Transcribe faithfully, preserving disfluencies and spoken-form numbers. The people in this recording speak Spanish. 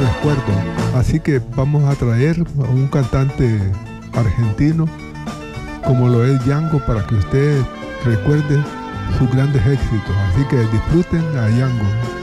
recuerdo. Así que vamos a traer a un cantante argentino como lo es Yango para que usted recuerde sus grandes éxitos. Así que disfruten a Yango.